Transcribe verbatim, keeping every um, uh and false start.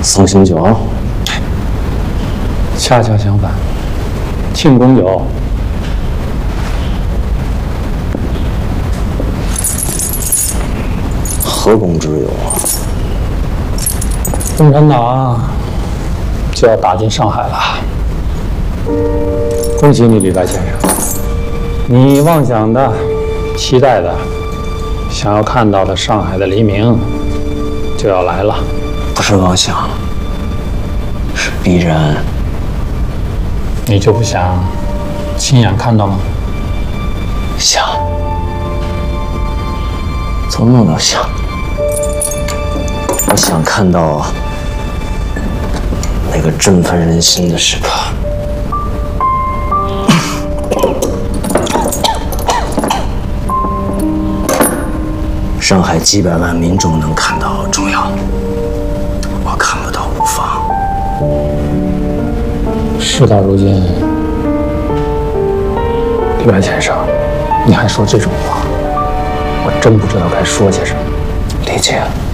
送行酒， 恰恰相反，庆功酒。 何公之有啊？ 共产党就要打进上海了，恭喜你，李白先生，你妄想的、期待的、想要看到的上海的黎明就要来了。 不是妄想，是必然。 你就不想亲眼看到吗？ 想，做梦都想。我想看到那个振奋人心的时刻。上海几百万民众能看到重要，我看不到无妨。 事到如今，李白先生，你还说这种话，我真不知道该说些什么。 理解。